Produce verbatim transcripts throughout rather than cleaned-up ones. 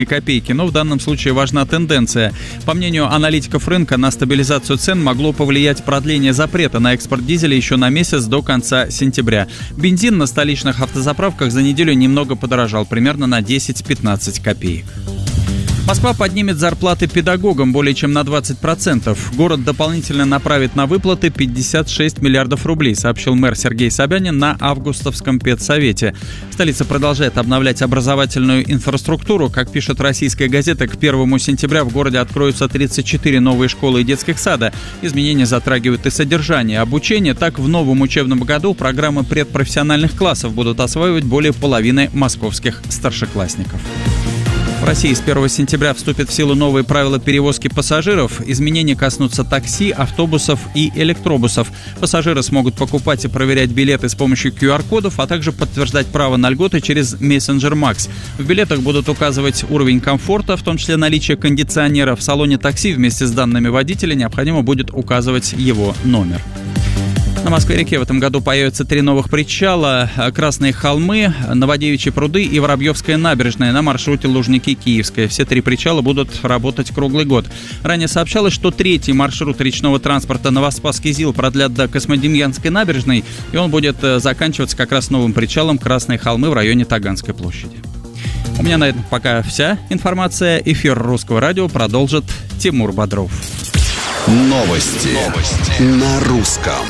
копейки, но в данном случае важна тенденция. По мнению аналитиков рынка, на стабилизацию цен могло повлиять продление запрета на экспорт дизеля еще на месяц до конца сентября. Бензин на столичных автозаправках за неделю немного подорожал, примерно на десять-пятнадцать копеек. Москва поднимет зарплаты педагогам более чем на двадцать процентов. Город дополнительно направит на выплаты пятьдесят шесть миллиардов рублей, сообщил мэр Сергей Собянин на августовском педсовете. Столица продолжает обновлять образовательную инфраструктуру. Как пишет российская газета, к первому сентября в городе откроются тридцать четыре новые школы и детских сада. Изменения затрагивают и содержание обучения. Так, в новом учебном году программы предпрофессиональных классов будут осваивать более половины московских старшеклассников. В России с первого сентября вступят в силу новые правила перевозки пассажиров. Изменения коснутся такси, автобусов и электробусов. Пассажиры смогут покупать и проверять билеты с помощью ку ар-кодов, а также подтверждать право на льготы через мессенджер Макс. В билетах будут указывать уровень комфорта, в том числе наличие кондиционера. В салоне такси вместе с данными водителя необходимо будет указывать его номер. На Москве-реке в этом году появятся три новых причала: Красные холмы, Новодевичьи пруды и Воробьевская набережная на маршруте Лужники-Киевская. Все три причала будут работать круглый год. Ранее сообщалось, что третий маршрут речного транспорта Новоспасский ЗИЛ продлят до Космодемьянской набережной, и он будет заканчиваться как раз новым причалом Красные холмы в районе Таганской площади. У меня на этом пока вся информация. Эфир Русского радио продолжит Тимур Бодров. Новости. Новости на русском.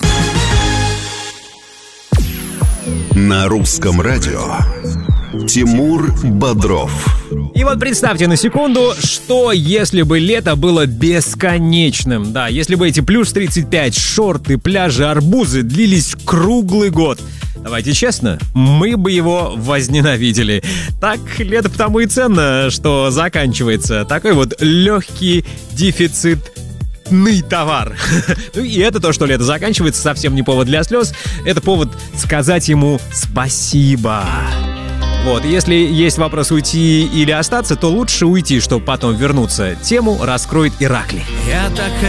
На русском радио Тимур Бодров. И вот представьте на секунду, что если бы лето было бесконечным. Да, если бы эти плюс тридцать пять, шорты, пляжи, арбузы длились круглый год. Давайте честно, мы бы его возненавидели. Так лето потому и ценно, что заканчивается. Такой вот легкий дефицит товар. Ну и это то, что лето заканчивается, совсем не повод для слез. Это повод сказать ему спасибо. Вот, если есть вопрос уйти или остаться, то лучше уйти, чтобы потом вернуться. Тему раскроет Ираклий. Я так